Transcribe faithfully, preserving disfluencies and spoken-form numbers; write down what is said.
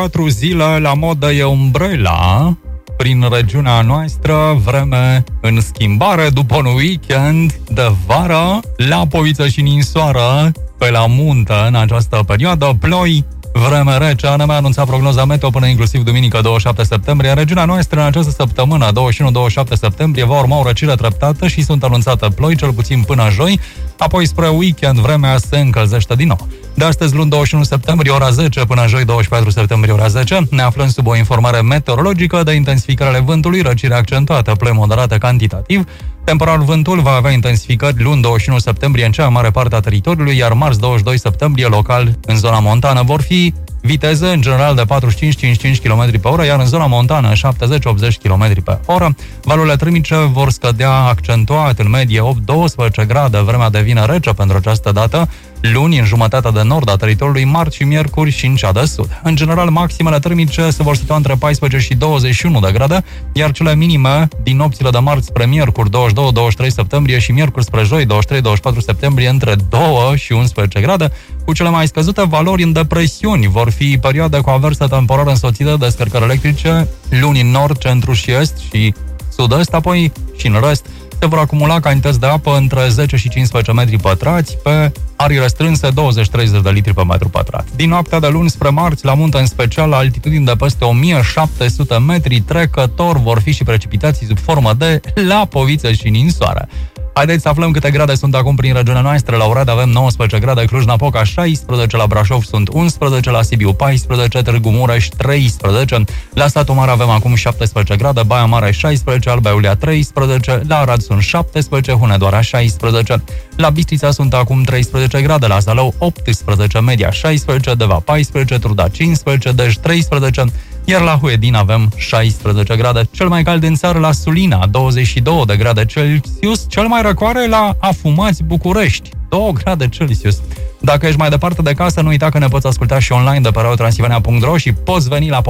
Patru zile la modă e umbrela prin regiunea noastră, vreme în schimbare după un weekend de vară, lapoviță și ninsoară pe la munte în această perioadă, ploi, vreme rece. A N M a anunțat prognoza meteo până inclusiv duminică douăzeci și șapte septembrie. În regiunea noastră, în această săptămână, douăzeci și unu douăzeci și șapte septembrie, va urma o răcire treptată și sunt anunțate ploi, cel puțin până joi, apoi spre weekend vremea se încălzește din nou. De astăzi, luni douăzeci și unu septembrie, ora zece, până joi douăzeci și patru septembrie, ora zece, ne aflăm sub o informare meteorologică de intensificare ale vântului, răcire accentuată, ploi moderate cantitativ. Temporar vântul va avea intensificări luni douăzeci și unu septembrie în cea mai mare parte a teritoriului, iar marți douăzeci și doi septembrie local în zona montană vor fi viteze în general de patruzeci și cinci cincizeci și cinci kilometri pe oră, iar în zona montană șaptezeci optzeci kilometri pe oră. Valorile termice vor scădea accentuat în medie opt doisprezece grade. Vremea devine rece pentru această dată, luni în jumătatea de nord a teritoriului, marți și miercuri și în cea de sud. În general, maximele termice se vor situa între paisprezece și douăzeci și unu de grade, iar cele minime din nopțile de marți spre miercuri douăzeci și doi douăzeci și trei septembrie și miercuri spre joi douăzeci și trei douăzeci și patru septembrie între doi și unsprezece grade, cu cele mai scăzute valori în depresiuni. Vor fi perioade cu averse temporară însoțită de scărcări electrice, luni în nord, centru și est și sud-est, apoi și în rest se vor acumula cantități de apă între zece și cincisprezece metri pătrați, pe arii restrânse douăzeci treizeci de litri pe metru pătrat. Din noaptea de luni spre marți, la munte în special, la altitudini de peste o mie șapte sute metri, trecător vor fi și precipitații sub formă de lapoviță și ninsoare. Haideți să aflăm câte grade sunt acum prin regiunea noastră. La Oradea avem nouăsprezece grade, Cluj-Napoca șaisprezece, la Brașov sunt unsprezece, la Sibiu paisprezece, Târgu Mureș treisprezece, la Satu Mare avem acum șaptesprezece grade, Baia Mare șaisprezece, Alba Iulia treisprezece, la Arad sunt șaptesprezece, Hunedoara șaisprezece, la Bistrița sunt acum treisprezece grade, la Zalău optsprezece, Media șaisprezece, Deva paisprezece, Truda cincisprezece, Dej treisprezece, iar la Huedin avem șaisprezece grade. Cel mai cald în țară la Sulina, douăzeci și două de grade Celsius, cel mai răcoare la Afumați, București, doi grade Celsius. Dacă ești mai departe de casă, nu uita că ne poți asculta și online de pe radio transilvania punct ro și poți veni la